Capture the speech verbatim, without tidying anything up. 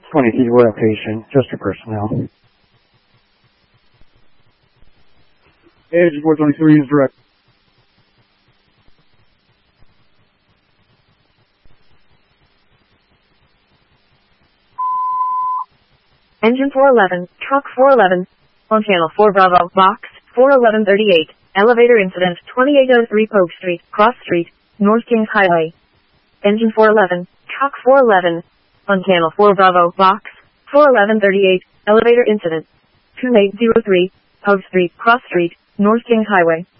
twenty feet away location, just your personnel. Agent four twenty-three is direct. Engine four eleven, truck four eleven, on channel four Bravo, box four eleven thirty-eight, elevator incident twenty-eight oh three Polk Street, Cross Street, North Kings Highway. Engine four eleven, truck four eleven, on channel four Bravo, box four eleven thirty-eight, elevator incident twenty-eight oh three, Polk Street, Cross Street, North Kings Highway.